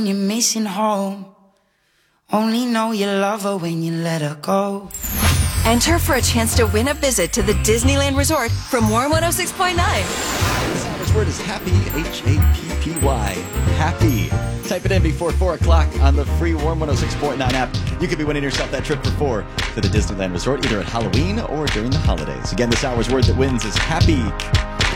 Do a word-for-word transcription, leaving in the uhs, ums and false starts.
You're missing home. Only know you love her when you let her go. Enter for a chance to win a visit to the Disneyland Resort from Warm one oh six point nine. This word is happy, H A P P Y. Happy. Type it in before four o'clock on the free Warm one oh six point nine app. You could be winning yourself that trip for four to the Disneyland Resort, either at Halloween or during the holidays. Again, this hour's word that wins is happy.